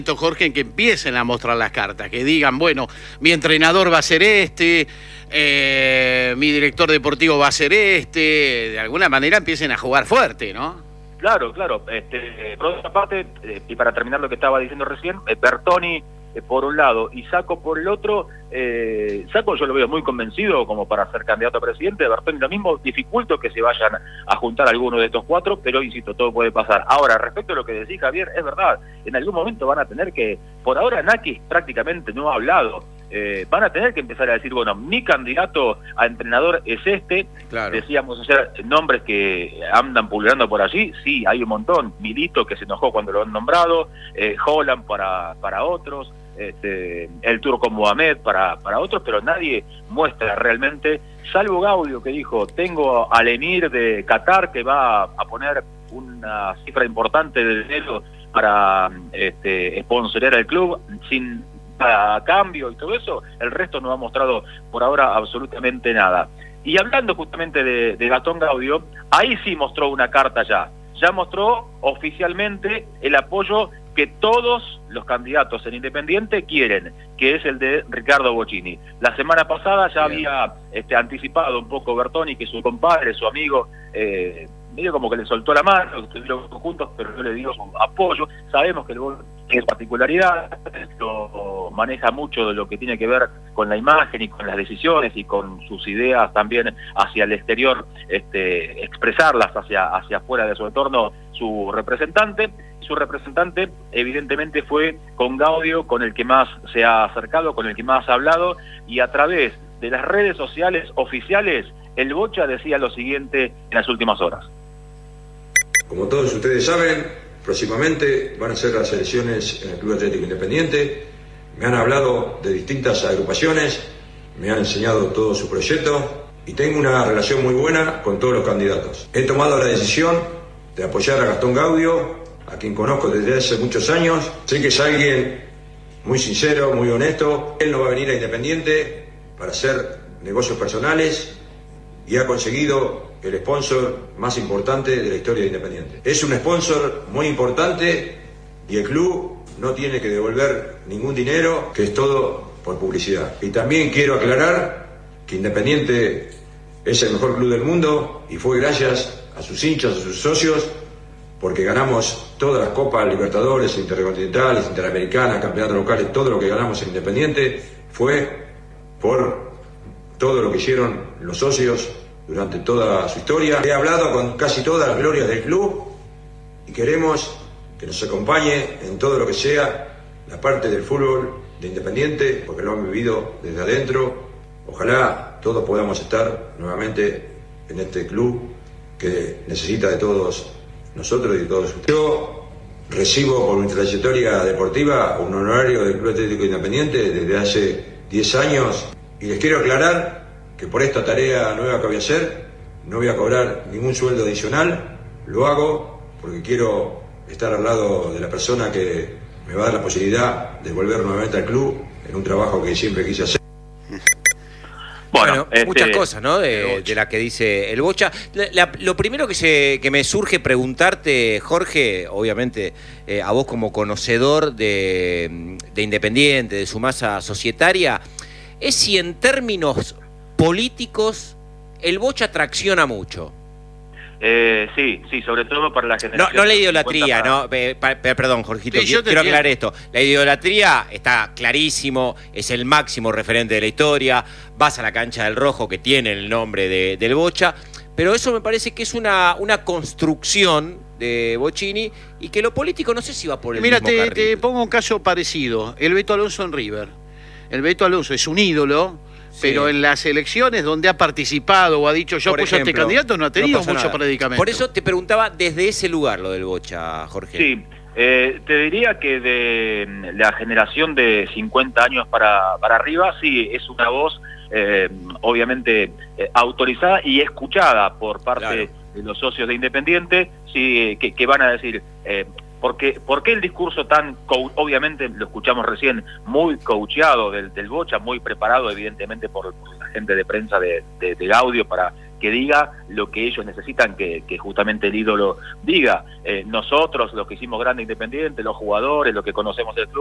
Jorge, en que empiecen a mostrar las cartas, que digan, bueno, mi entrenador va a ser este, mi director deportivo va a ser este, de alguna manera empiecen a jugar fuerte, ¿no? Claro, claro. Por otra parte, y para terminar lo que estaba diciendo recién, Bertoni por un lado y Sacco por el otro. Sacco yo lo veo muy convencido como para ser candidato a presidente. Bertoni lo mismo, dificulto que se vayan a juntar alguno de estos cuatro, pero insisto, todo puede pasar. Ahora, respecto a lo que decís, Javier, es verdad, en algún momento van a tener que, por ahora Nakis prácticamente no ha hablado, van a tener que empezar a decir, bueno, mi candidato a entrenador es este. Claro. Decíamos, o sea, nombres que andan pululando por allí, sí, hay un montón. Milito, que se enojó cuando lo han nombrado, Holland para otros, el turco Mohamed para otros, pero nadie muestra realmente, salvo Gaudio, que dijo, tengo al emir de Qatar que va a poner una cifra importante de dinero para sponsorear al club sin a cambio y todo eso. El resto no ha mostrado por ahora absolutamente nada. Y hablando justamente de Gastón Gaudio, ahí sí mostró una carta ya mostró oficialmente el apoyo que todos los candidatos en Independiente quieren, que es el de Ricardo Bocchini. La semana pasada ya había anticipado un poco Bertoni que su compadre, su amigo, medio como que le soltó la mano, estuvieron juntos, pero yo le digo su apoyo. Sabemos que el gol tiene particularidad, lo maneja mucho de lo que tiene que ver con la imagen y con las decisiones y con sus ideas también hacia el exterior, expresarlas hacia afuera de su entorno, su representante. Su representante evidentemente fue con Gaudio, con el que más se ha acercado, con el que más ha hablado, y a través de las redes sociales oficiales, el Bocha decía lo siguiente en las últimas horas. Como todos ustedes saben, próximamente van a ser las elecciones en el Club Atlético Independiente. Me han hablado de distintas agrupaciones, me han enseñado todo su proyecto y tengo una relación muy buena con todos los candidatos. He tomado la decisión de apoyar a Gastón Gaudio, a quien conozco desde hace muchos años. Sé que es alguien muy sincero, muy honesto. Él no va a venir a Independiente para hacer negocios personales y ha conseguido el sponsor más importante de la historia de Independiente. Es un sponsor muy importante y el club no tiene que devolver ningún dinero, que es todo por publicidad. Y también quiero aclarar que Independiente es el mejor club del mundo y fue gracias a sus hinchas, a sus socios, porque ganamos todas las copas Libertadores, Intercontinentales, Interamericanas, campeonatos locales. Todo lo que ganamos en Independiente fue por todo lo que hicieron los socios durante toda su historia. He hablado con casi todas las glorias del club y queremos que nos acompañe en todo lo que sea la parte del fútbol de Independiente, porque lo han vivido desde adentro. Ojalá todos podamos estar nuevamente en este club que necesita de todos nosotros y de todos ustedes. Yo recibo por mi trayectoria deportiva un honorario del Club Atlético Independiente desde hace 10 años y les quiero aclarar que por esta tarea nueva que voy a hacer no voy a cobrar ningún sueldo adicional. Lo hago porque quiero estar al lado de la persona que me va a dar la posibilidad de volver nuevamente al club en un trabajo que siempre quise hacer. Bueno, muchas cosas, ¿no? De la que dice el Bocha. Lo primero que me surge preguntarte, Jorge, obviamente, a vos como conocedor de Independiente, de su masa societaria, es si en términos políticos el Bocha tracciona mucho. Sí, sobre todo para la generación. No la idolatría, ¿no? Perdón, Jorgito, sí, quiero aclarar esto. La idolatría está clarísimo, es el máximo referente de la historia. Vas a la cancha del Rojo, que tiene el nombre del Bocha, pero eso me parece que es una construcción de Bocchini y que lo político no sé si va por el mismo carril. Te pongo un caso parecido. El Beto Alonso en River. El Beto Alonso es un ídolo. Sí. Pero en las elecciones donde ha participado o ha dicho yo apoyo a este candidato no ha tenido mucho predicamento. Por eso te preguntaba desde ese lugar lo del Bocha, Jorge. Sí, te diría que de la generación de 50 años para arriba, sí, es una voz obviamente autorizada y escuchada por parte de los socios de Independiente, sí, que van a decir... ¿Por qué el discurso tan, obviamente lo escuchamos recién, muy coacheado del Bocha, muy preparado evidentemente por la gente de prensa de Gaudio para que diga lo que ellos necesitan que justamente el ídolo diga. Nosotros, los que hicimos grande Independiente, los jugadores, los que conocemos el club,